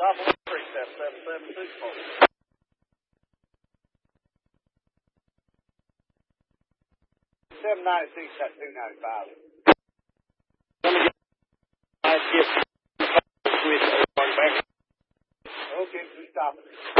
Stop on the creek, that's 7724. 796, that's 295. I get with back. Okay, we stop it.